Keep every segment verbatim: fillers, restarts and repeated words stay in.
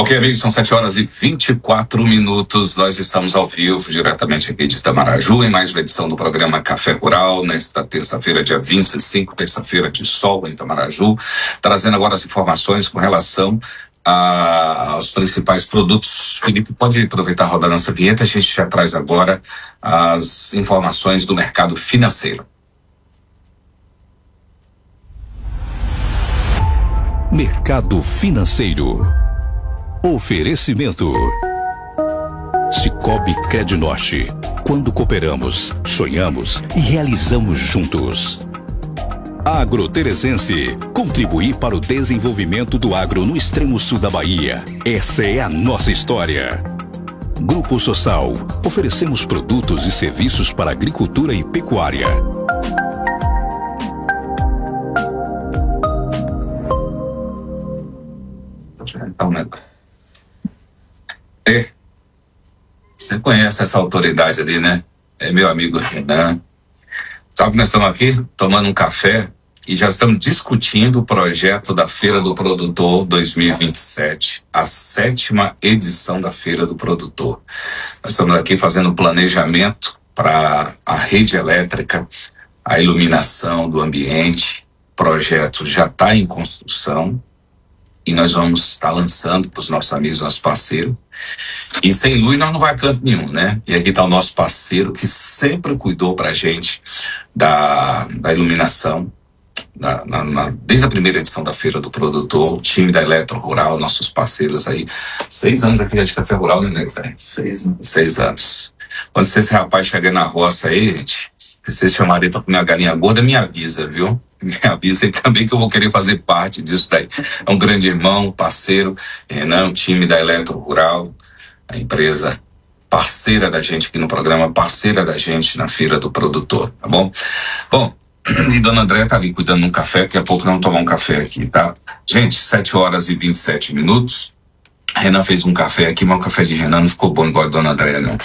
Ok, amigos, são sete horas e vinte e quatro minutos. Nós estamos ao vivo, diretamente aqui de Itamaraju, em mais uma edição do programa Café Rural, nesta terça-feira, dia vinte e cinco, terça-feira de sol em Itamaraju, trazendo agora as informações com relação a, aos principais produtos. Felipe, pode aproveitar a rodar nossa vinheta, a gente já traz agora as informações do mercado financeiro. Mercado financeiro. Oferecimento. Cicobi Crednorte. Quando cooperamos, sonhamos e realizamos juntos. Agroteresense. Contribuir para o desenvolvimento do agro no extremo sul da Bahia. Essa é a nossa história. Grupo Sossal. Oferecemos produtos e serviços para agricultura e pecuária. É, você conhece essa autoridade ali, né? É meu amigo Renan. Sabe que nós estamos aqui tomando um café e já estamos discutindo o projeto da Feira do Produtor dois mil e vinte e sete, a sétima edição da Feira do Produtor. Nós estamos aqui fazendo planejamento para a rede elétrica, a iluminação do ambiente. O projeto já está em construção. E nós vamos estar lançando para os nossos amigos, nossos parceiros. E sem luz nós não vai a canto nenhum, né? E aqui está o nosso parceiro que sempre cuidou para a gente da, da iluminação, da, na, na, desde a primeira edição da Feira do Produtor, o time da Eletro Rural, nossos parceiros aí. Seis anos aqui de Café Rural, né, né? Seis anos. Seis anos. Quando esse rapaz chegar na roça aí, gente, se vocês chamarem para comer a galinha gorda, me avisa, viu? Me avisa aí também que eu vou querer fazer parte disso daí. É um grande irmão, parceiro, Renan, o time da Eletro Rural, a empresa parceira da gente aqui no programa, parceira da gente na Feira do Produtor, tá bom? Bom, e Dona Andréia tá ali cuidando de um café, daqui a pouco nós vamos tomar um café aqui, tá? Gente, sete horas e vinte e sete minutos. Renan fez um café aqui, mas o café de Renan não ficou bom igual a Dona Andréia, não.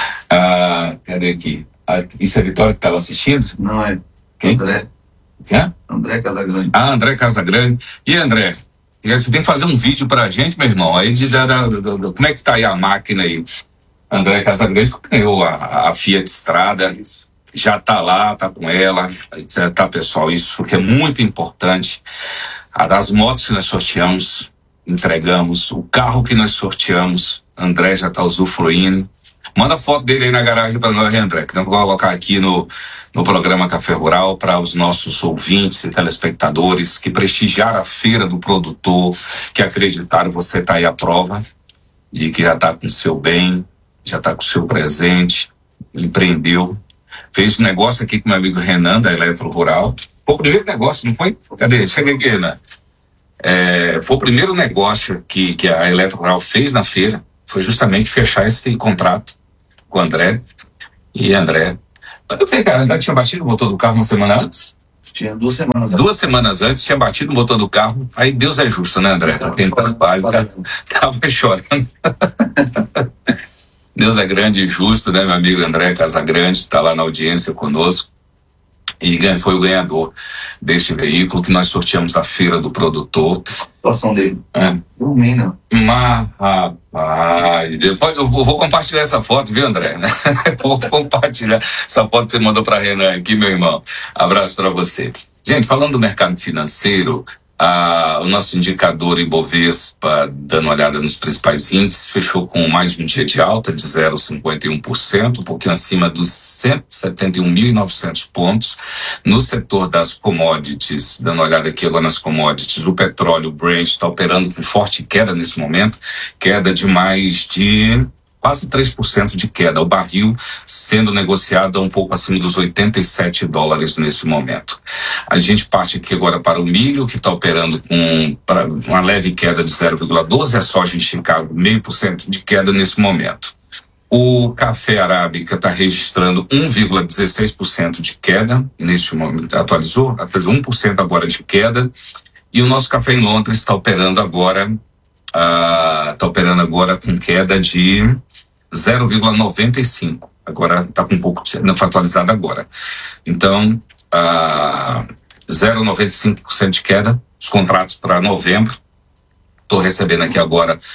Ah, cadê aqui? Ah, isso é a Vitória que estava assistindo? Não, é Quem? André. Quem? André Casagrande. Ah, André Casagrande. E André, você tem que fazer um vídeo pra gente, meu irmão, aí de, da, da, da, da, como é que tá aí a máquina aí? André Casagrande ganhou a, a Fiat Strada, já tá lá, tá com ela, tá, pessoal, isso que é muito importante. As motos que nós sorteamos, entregamos, o carro que nós sorteamos, André já tá usufruindo. Manda foto dele aí na garagem para nós, André, que nós vamos colocar aqui no, no programa Café Rural para os nossos ouvintes e telespectadores que prestigiaram a Feira do Produtor, que acreditaram, você tá aí a prova de que já tá com o seu bem, já tá com o seu presente, empreendeu, fez um negócio aqui com meu amigo Renan da Eletro Rural. Foi o primeiro negócio, não foi? Cadê? Chega aqui, Renan. É, foi o primeiro negócio que, que a Eletro Rural fez na feira, foi justamente fechar esse contrato com o André. E André, eu falei, cara, André tinha batido o motor do carro uma semana antes? Tinha duas semanas Duas semanas antes, tinha batido o motor do carro. Aí Deus é justo, né, André? Quem tava, tava chorando. Deus é grande e justo, né, meu amigo André Casagrande, está lá na audiência conosco. E foi o ganhador deste veículo que nós sorteamos da Feira do Produtor. A situação dele. É. Dormindo. Mas, rapaz, depois eu vou compartilhar essa foto, viu, André? Vou compartilhar essa foto que você mandou para Renan aqui, meu irmão. Abraço para você. Gente, falando do mercado financeiro, ah, o nosso indicador Ibovespa, dando uma olhada nos principais índices, fechou com mais um dia de alta de zero vírgula cinquenta e um por cento, um pouquinho acima dos cento e setenta e um mil e novecentos pontos. No setor das commodities, dando uma olhada aqui agora nas commodities, o petróleo, o Brent, está operando com forte queda nesse momento, queda de mais de quase três por cento de queda. O barril sendo negociado a um pouco acima dos oitenta e sete dólares nesse momento. A gente parte aqui agora para o milho, que está operando com pra, uma leve queda de zero vírgula doze, a soja em Chicago, meio por cento de queda nesse momento. O café arábica está registrando um vírgula dezesseis por cento de queda, neste momento atualizou, atualizou um por cento agora de queda, e o nosso café em Londres está operando agora, está uh, operando agora com queda de zero vírgula noventa e cinco, agora está com um pouco, não foi atualizado agora. Então, uh, zero vírgula noventa e cinco por cento de queda, os contratos para novembro. Estou recebendo aqui agora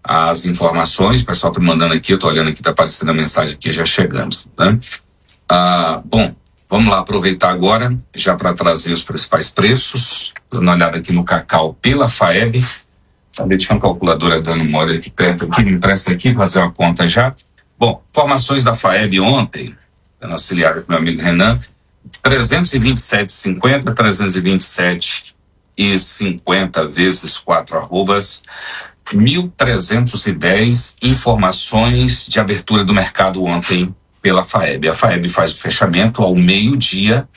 as informações. O pessoal está me mandando aqui, eu estou olhando aqui, está aparecendo a mensagem aqui já chegando, né? Ah, bom, vamos lá aproveitar agora, já para trazer os principais preços. Dando uma olhada aqui no cacau pela F A E B. Deixa uma calculadora dando uma olhada aqui perto, aqui, me empresta aqui, fazer uma conta já. Bom, informações da F A E B ontem, da nossa auxiliar, meu amigo Renan, trezentos e vinte e sete e cinquenta, trezentos e vinte e sete e cinquenta vezes quatro arrobas, mil trezentos e dez informações de abertura do mercado ontem pela F A E B. A F A E B faz o fechamento ao meio-dia,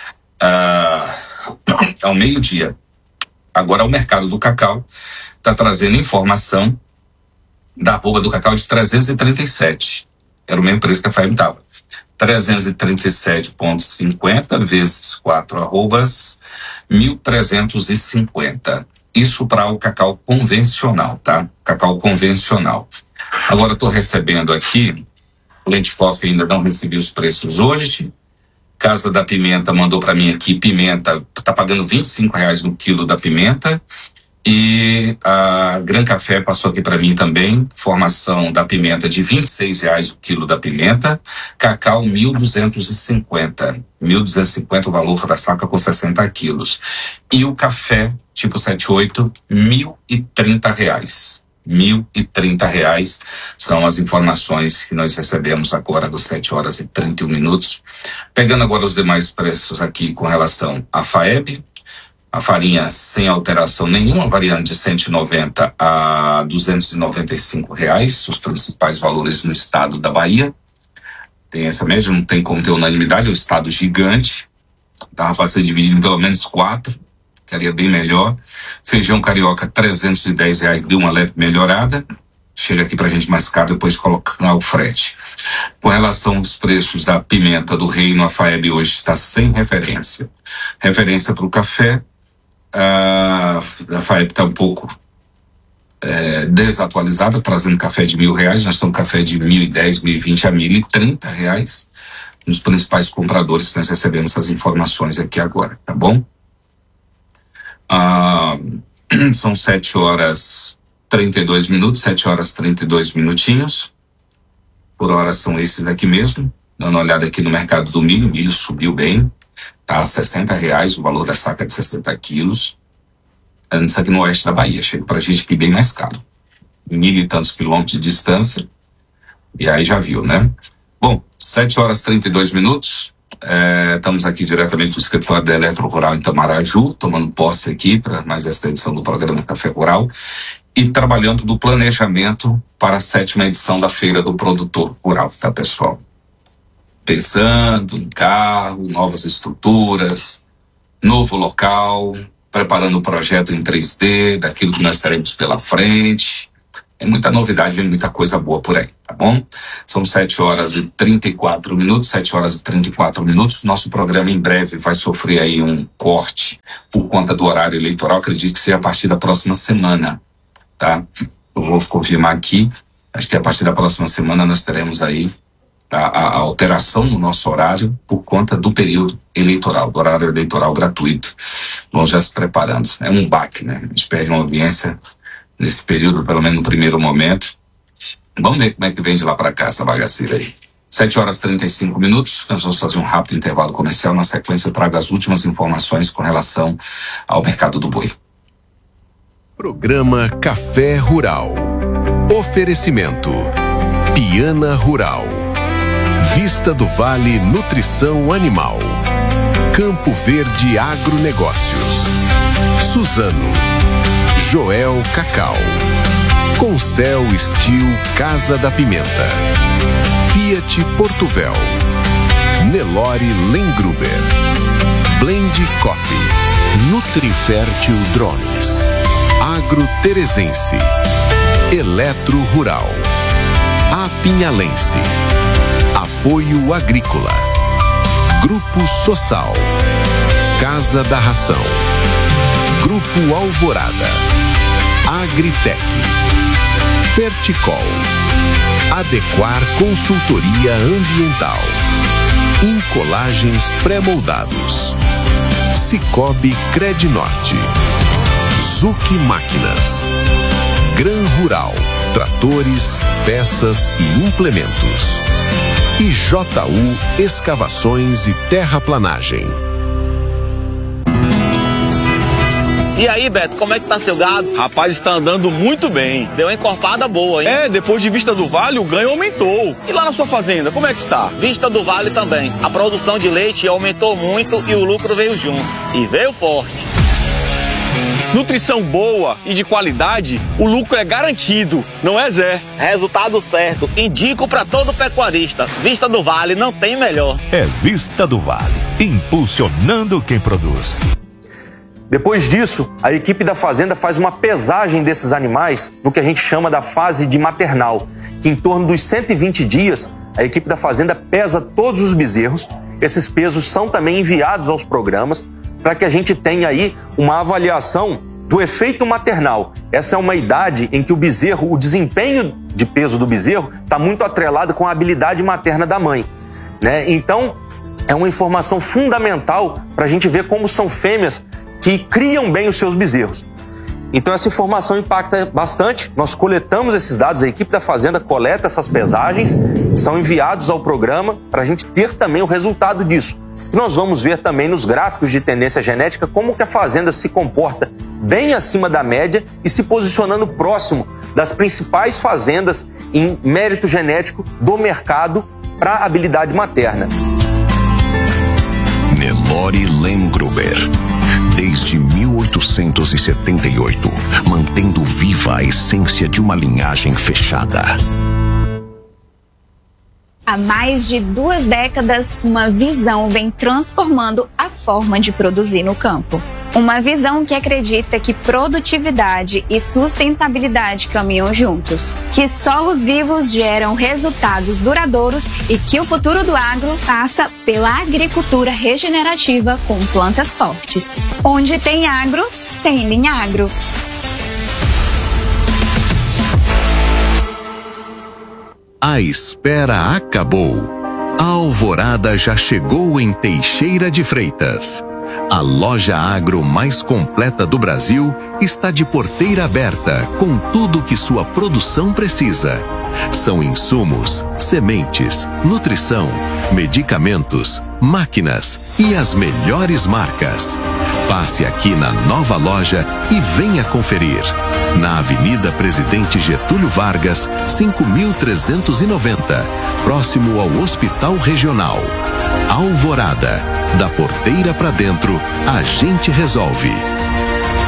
uh, ao meio-dia. Agora o mercado do cacau está trazendo informação da arroba do cacau de trezentos e trinta e sete. Era o mesmo preço que a F A E B estava. trezentos e trinta e sete vírgula cinquenta vezes quatro arrobas, mil trezentos e cinquenta. Isso para o cacau convencional, tá? Cacau convencional. Agora eu estou recebendo aqui, o Lente Coffee ainda não recebi os preços hoje. Casa da Pimenta mandou para mim aqui, pimenta, tá pagando vinte e cinco reais no quilo da pimenta. E a Gran Café passou aqui para mim também, formação da pimenta de vinte e seis reais o quilo da pimenta, cacau mil duzentos e cinquenta, mil duzentos e cinquenta o valor da saca com sessenta quilos. E o café tipo setenta e oito, mil e trinta reais. Mil e trinta reais são as informações que nós recebemos agora dos sete horas e trinta e um minutos. Pegando agora os demais preços aqui com relação à F A E B, a farinha sem alteração nenhuma, variando de cento e noventa a duzentos e noventa e cinco reais, os principais valores no estado da Bahia. Tem essa mesmo, não tem como ter unanimidade, é um estado gigante, dava para ser dividido em pelo menos quatro, ficaria bem melhor. Feijão carioca, trezentos e dez reais, deu uma leve melhorada, chega aqui pra gente mais caro, depois colocar o frete. Com relação aos preços da pimenta do reino, a F A E B hoje está sem referência. Referência para o café, a F A E B está um pouco é, desatualizada, trazendo café de mil reais, nós estamos café de mil e dez, mil e vinte a mil e trinta reais, nos principais compradores que nós recebemos essas informações aqui agora, tá bom? Ah, são sete horas trinta e dois minutos, sete horas trinta e dois minutinhos, por hora são esses daqui mesmo. Dando uma olhada aqui no mercado do milho, o milho subiu bem, tá a sessenta reais o valor da saca de sessenta quilos. Antes aqui no oeste da Bahia, chega pra gente aqui bem mais caro. Mil e tantos quilômetros de distância, e aí já viu, né? Bom, sete horas trinta e dois minutos, é, estamos aqui diretamente do escritório da Eletro Rural em Tamaraju, tomando posse aqui para mais essa edição do programa Café Rural e trabalhando no planejamento para a sétima edição da Feira do Produtor Rural, tá, pessoal? Pensando em carro, novas estruturas, novo local, preparando o projeto em três D, daquilo que nós teremos pela frente. Tem muita novidade, vem muita coisa boa por aí, tá bom? São sete horas e trinta e quatro minutos, sete horas e trinta e quatro minutos. Nosso programa em breve vai sofrer aí um corte por conta do horário eleitoral, acredito que seja a partir da próxima semana, tá? Eu vou confirmar aqui, acho que a partir da próxima semana nós teremos aí a, a, a alteração no nosso horário por conta do período eleitoral, do horário eleitoral gratuito. Vamos já se preparando, é um baque, né? A gente perde uma audiência nesse período, pelo menos no primeiro momento. Vamos ver como é que vem de lá para cá essa bagaceira aí. sete horas e trinta e cinco minutos, nós vamos fazer um rápido intervalo comercial. Na sequência eu trago as últimas informações com relação ao mercado do boi. Programa Café Rural. Oferecimento Piana Rural, Vista do Vale Nutrição Animal, Campo Verde Agronegócios, Suzano, Joel Cacau, Concel Steel Casa da Pimenta, Fiat Portuvel, Nelore Lengruber, Blend Coffee, Nutrifértil Drones, Agro Terezense, Eletro Rural, Apinhalense, Apoio Agrícola, Grupo Sossal, Casa da Ração, Grupo Alvorada, Agritec, Ferticol, Adequar Consultoria Ambiental, Incolagens Pré-Moldados, Cicobi Credinorte, Zuc Máquinas, Gran Rural, tratores, peças e implementos. E J U Escavações e Terraplanagem. E aí, Beto, como é que tá seu gado? Rapaz, está andando muito bem. Deu uma encorpada boa, hein? É, depois de Vista do Vale, o ganho aumentou. E lá na sua fazenda, como é que está? Vista do Vale também. A produção de leite aumentou muito e o lucro veio junto. E veio forte. Nutrição boa e de qualidade, o lucro é garantido, não é, Zé? Resultado certo. Indico para todo pecuarista. Vista do Vale não tem melhor. É Vista do Vale, impulsionando quem produz. Depois disso, a equipe da fazenda faz uma pesagem desses animais no que a gente chama da fase de maternal, que em torno dos cento e vinte dias, a equipe da fazenda pesa todos os bezerros. Esses pesos são também enviados aos programas para que a gente tenha aí uma avaliação do efeito maternal. Essa é uma idade em que o bezerro, o desempenho de peso do bezerro está muito atrelado com a habilidade materna da mãe, né? Então, é uma informação fundamental para a gente ver como são fêmeas que criam bem os seus bezerros. Então essa informação impacta bastante. Nós coletamos esses dados, a equipe da fazenda coleta essas pesagens, são enviados ao programa para a gente ter também o resultado disso. E nós vamos ver também nos gráficos de tendência genética como que a fazenda se comporta bem acima da média e se posicionando próximo das principais fazendas em mérito genético do mercado para a habilidade materna. Nelore Lemgruber. Desde mil oitocentos e setenta e oito, mantendo viva a essência de uma linhagem fechada. Há mais de duas décadas, uma visão vem transformando a forma de produzir no campo. Uma visão que acredita que produtividade e sustentabilidade caminham juntos, que solos vivos geram resultados duradouros e que o futuro do agro passa pela agricultura regenerativa com plantas fortes. Onde tem agro, tem Linhagro. A espera acabou. A alvorada já chegou em Teixeira de Freitas. A loja agro mais completa do Brasil está de porteira aberta com tudo que sua produção precisa. São insumos, sementes, nutrição, medicamentos, máquinas e as melhores marcas. Passe aqui na nova loja e venha conferir. Na Avenida Presidente Getúlio Vargas, cinco mil trezentos e noventa, próximo ao Hospital Regional. Alvorada, da porteira para dentro, a gente resolve.